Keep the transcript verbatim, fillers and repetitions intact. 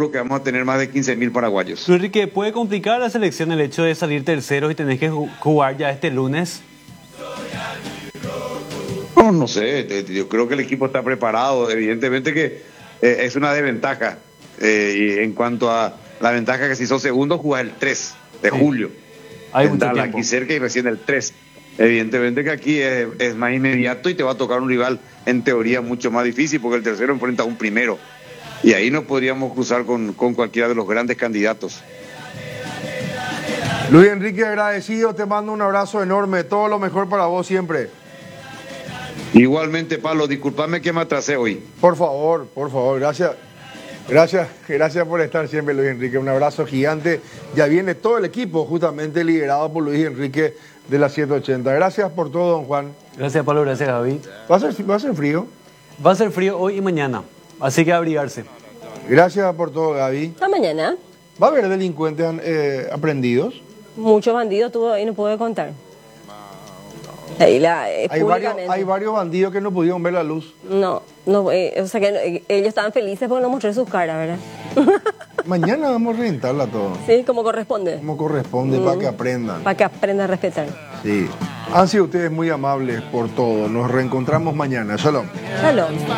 seguro que vamos a tener más de quince mil paraguayos. Enrique, ¿puede complicar a la selección el hecho de salir terceros y tener que jugar ya este lunes? No, no sé, yo creo que el equipo está preparado. Evidentemente que eh, es una desventaja. Eh, y en cuanto a la ventaja que si sos segundo, jugás el tres de sí. julio. Hay mucho Dallas, tiempo. Aquí cerca y recién el tres. Evidentemente que aquí es, es más inmediato y te va a tocar un rival en teoría mucho más difícil porque el tercero enfrenta a un primero. Y ahí no podríamos cruzar con, con cualquiera de los grandes candidatos. Luis Enrique, agradecido, te mando un abrazo enorme, todo lo mejor para vos siempre. Igualmente, Pablo, discúlpame que me atrasé hoy. Por favor, por favor, gracias. Gracias, gracias por estar siempre, Luis Enrique. Un abrazo gigante. Ya viene todo el equipo, justamente liderado por Luis Enrique de la setecientos ochenta. Gracias por todo, don Juan. Gracias, Pablo. Gracias, Gaby. ¿Va a ser, va a ser frío? Va a ser frío hoy y mañana, así que abrigarse. Gracias por todo, Gaby. Hasta mañana. ¿Va a haber delincuentes eh, aprendidos? Muchos bandidos tuvo ahí, no puedo contar. Ahí la, eh, hay, varios, hay varios bandidos que no pudieron ver la luz. No, no eh, o sea que eh, ellos estaban felices porque no mostré sus caras, ¿verdad? Mañana vamos a reventarla todo. Sí, como corresponde. Como corresponde, mm. para que aprendan. Para que aprendan a respetar. Sí. Han sido ustedes muy amables por todo. Nos reencontramos mañana. Shalom. Shalom.